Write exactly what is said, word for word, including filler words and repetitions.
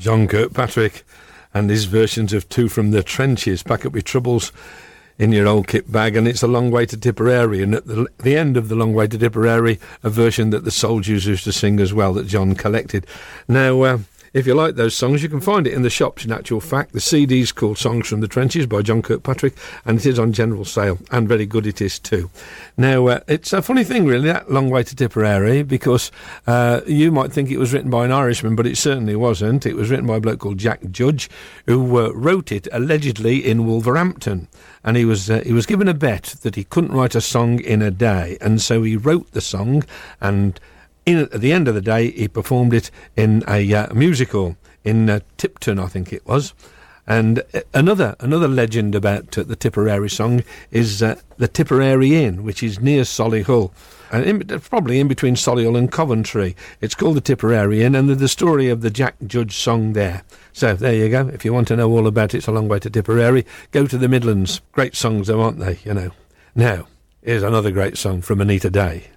John Kirkpatrick and his versions of Two from the Trenches. Pack up your troubles in your old kit bag, and it's A Long Way to Tipperary, and at the, the end of The Long Way to Tipperary, a version that the Soldiers used to sing as well that John collected. Now, uh, if you like those songs, you can find it in the shops, in actual fact. The C D's called Songs from the Trenches by John Kirkpatrick, and it is on general sale, and very good it is too. Now, uh, it's a funny thing, really, that Long Way to Tipperary, because uh, you might think it was written by an Irishman, but it certainly wasn't. It was written by a bloke called Jack Judge, who uh, wrote it, allegedly, in Wolverhampton. And he was uh, he was given a bet that he couldn't write a song in a day, and so he wrote the song, and in, at the end of the day, he performed it in a uh, musical in uh, Tipton, I think it was. And uh, another another legend about uh, the Tipperary song is uh, the Tipperary Inn, which is near Solihull, and in, probably in between Solihull and Coventry. It's called the Tipperary Inn, and there's the story of the Jack Judge song there. So there you go. If you want to know all about it, It's a Long Way to Tipperary, go to the Midlands. Great songs, though, aren't they? You know. Now, here's another great song from Anita Day.